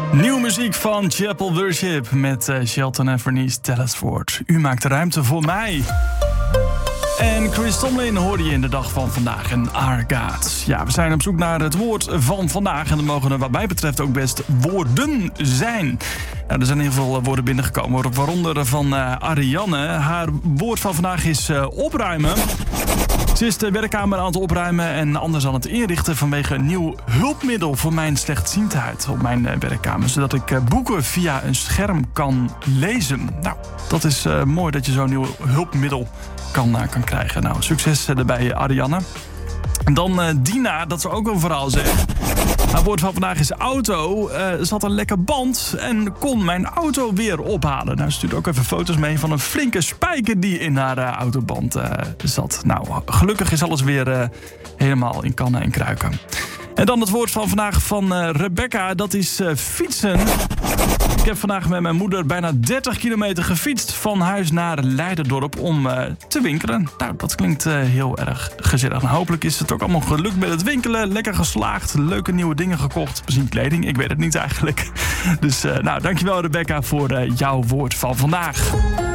Nieuwe muziek van Chapel Worship met Shelton en Vernice Telesford. U maakt ruimte voor mij. En Chris Tomlin hoorde je in de dag van vandaag en Our God. Ja, we zijn op zoek naar het woord van vandaag. En er mogen er wat mij betreft ook best woorden zijn. Nou, er zijn heel veel woorden binnengekomen, waaronder van Ariane. Haar woord van vandaag is opruimen. Ze is de werkkamer aan het opruimen en anders aan het inrichten vanwege een nieuw hulpmiddel voor mijn slechtziendheid op mijn werkkamer. Zodat ik boeken via een scherm kan lezen. Nou, dat is mooi dat je zo'n nieuw hulpmiddel kan krijgen. Nou, succes erbij, Ariane. En dan Dina, dat ze ook een verhaal zegt. Haar woord van vandaag is auto. Ze had een lekker band en kon mijn auto weer ophalen. Nou, ze stuurt ook even foto's mee van een flinke spijker die in haar autoband zat. Nou, gelukkig is alles weer helemaal in kannen en kruiken. En dan het woord van vandaag van Rebecca, dat is fietsen. Ik heb vandaag met mijn moeder bijna 30 kilometer gefietst van huis naar Leiderdorp om te winkelen. Nou, dat klinkt heel erg gezellig. Nou, hopelijk is het ook allemaal gelukt met het winkelen. Lekker geslaagd, leuke nieuwe dingen gekocht. Misschien kleding, ik weet het niet eigenlijk. Dus dankjewel Rebecca voor jouw woord van vandaag.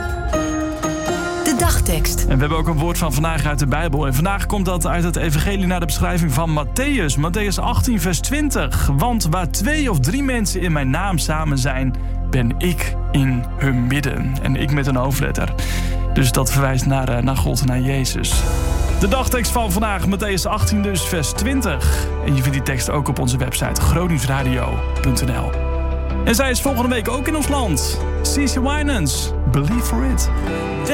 De dagtekst. En we hebben ook een woord van vandaag uit de Bijbel. En vandaag komt dat uit het evangelie naar de beschrijving van Matthäus. Matthäus 18 vers 20. Want waar 2 of 3 mensen in mijn naam samen zijn, ben ik in hun midden. En ik met een hoofdletter. Dus dat verwijst naar God, naar Jezus. De dagtekst van vandaag, Matthäus 18 dus vers 20. En je vindt die tekst ook op onze website groningsradio.nl. En zij is volgende week ook in ons land. CeCe Winans, Believe for It.